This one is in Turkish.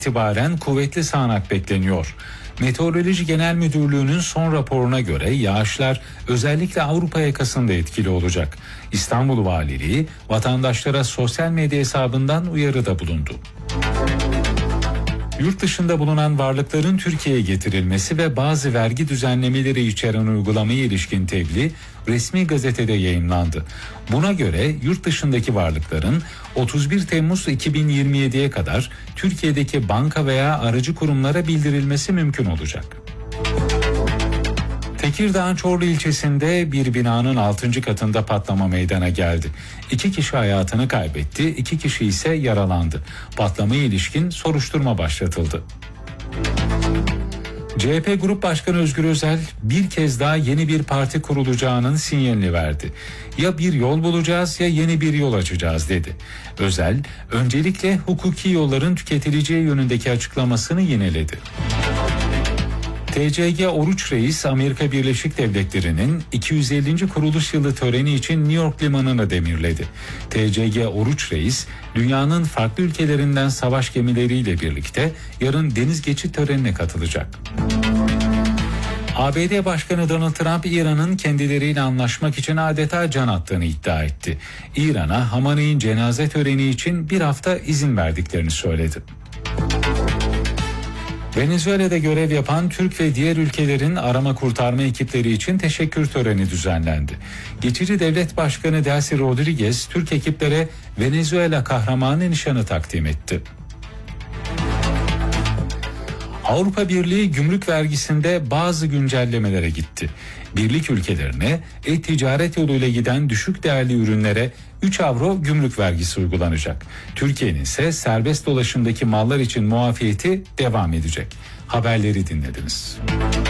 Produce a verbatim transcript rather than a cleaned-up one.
itibaren kuvvetli sağanak bekleniyor. Meteoroloji Genel Müdürlüğü'nün son raporuna göre yağışlar özellikle Avrupa yakasında etkili olacak. İstanbul Valiliği vatandaşlara sosyal medya hesabından uyarıda bulundu. Yurt dışında bulunan varlıkların Türkiye'ye getirilmesi ve bazı vergi düzenlemeleri içeren uygulamaya ilişkin tebliğ resmi gazetede yayımlandı. Buna göre yurt dışındaki varlıkların otuz bir Temmuz iki bin yirmi yediye kadar Türkiye'deki banka veya aracı kurumlara bildirilmesi mümkün olacak. Tekirdağ'ın Çorlu ilçesinde bir binanın altıncı katında patlama meydana geldi. İki kişi hayatını kaybetti, iki kişi ise yaralandı. Patlamaya ilişkin soruşturma başlatıldı. C H P Grup Başkanı Özgür Özel bir kez daha yeni bir parti kurulacağının sinyalini verdi. Ya bir yol bulacağız ya yeni bir yol açacağız dedi. Özel öncelikle hukuki yolların tüketileceği yönündeki açıklamasını yineledi. T C G Oruç Reis, Amerika Birleşik Devletleri'nin iki yüz ellinci kuruluş yılı töreni için New York limanını demirledi. T C G Oruç Reis, dünyanın farklı ülkelerinden savaş gemileriyle birlikte yarın deniz geçit törenine katılacak. A B D Başkanı Donald Trump, İran'ın kendileriyle anlaşmak için adeta can attığını iddia etti. İran'a Hamaney'in cenaze töreni için bir hafta izin verdiklerini söyledi. Venezuela'da görev yapan Türk ve diğer ülkelerin arama kurtarma ekipleri için teşekkür töreni düzenlendi. Geçici Devlet Başkanı Delcy Rodriguez, Türk ekiplere Venezuela Kahramanı nişanı takdim etti. Avrupa Birliği gümrük vergisinde bazı güncellemelere gitti. Birlik ülkelerine e-ticaret yoluyla giden düşük değerli ürünlere üç avro gümrük vergisi uygulanacak. Türkiye'nin ise serbest dolaşımdaki mallar için muafiyeti devam edecek. Haberleri dinlediniz.